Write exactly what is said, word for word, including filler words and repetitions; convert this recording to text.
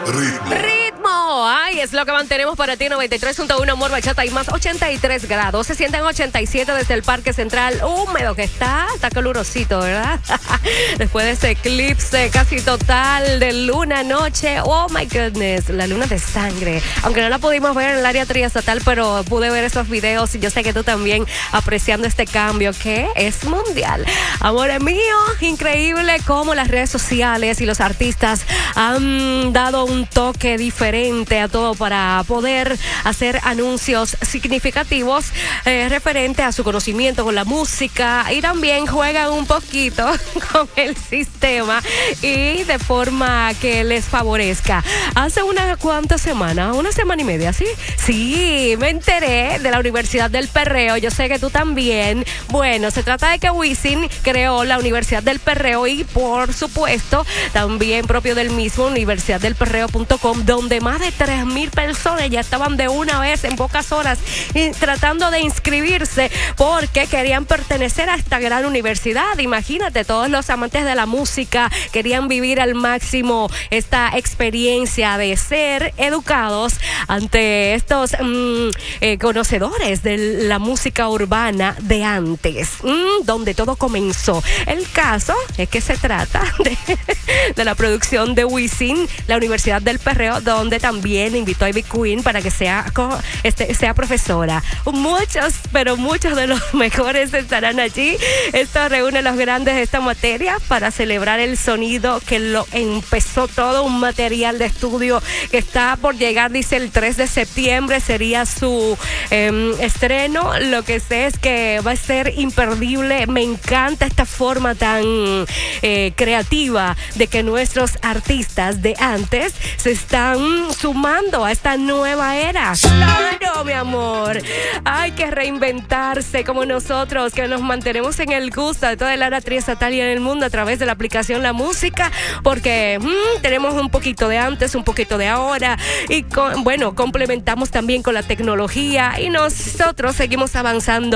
Ritmo. Ritmo. Ay, es lo que mantenemos para ti. Noventa y tres punto uno Amor Bachata y más ochenta y tres grados. Se sienten ochenta y siete desde el Parque Central. Húmedo que está. Está calurosito, ¿verdad? Después de ese eclipse casi total de luna noche. Oh my goodness. La luna de sangre. Aunque no la pudimos ver en el área triestatal, pero pude ver esos videos y yo sé que tú también apreciando este cambio que es mundial. Amor mío, increíble cómo las redes sociales y los artistas han dado un toque diferente a todo para poder hacer anuncios significativos eh, referente a su conocimiento con la música, y también juegan un poquito con el sistema y de forma que les favorezca. Hace unas cuantas semanas, una semana y media, ¿sí? Sí, me enteré de la Universidad del Perreo. Yo sé que tú también. Bueno, se trata de que Wisin creó la Universidad del Perreo y, por supuesto, también propio del mismo, universidad del perreo punto com, donde más de tres mil personas ya estaban de una vez en pocas horas y tratando de inscribirse porque querían pertenecer a esta gran universidad. Imagínate, todos los amantes de la música querían vivir al máximo esta experiencia de ser educados ante estos mmm, eh, conocedores de la música urbana de antes, mmm, donde todo comenzó. El caso es que se trata de, de la producción de Wisin, la Universidad del Perreo, donde también invitó a Ivy Queen para que sea, este, sea profesora. Muchos, pero muchos de los mejores estarán allí. Esto reúne a los grandes de esta materia para celebrar el sonido que lo empezó todo, un material de estudio que está por llegar, dice el tres de septiembre sería su eh, estreno. Lo que sé es que va a ser imperdible. Me encanta esta forma tan eh, creativa de que nuestros artistas de antes se están sumando a esta nueva era. Claro, mi amor. Hay que reinventarse como nosotros, que nos mantenemos en el gusto de toda el área triestatal y en el mundo a través de la aplicación La Música, porque mmm, tenemos un poquito de antes, un poquito de ahora y con, bueno, complementamos también con la tecnología y nosotros seguimos avanzando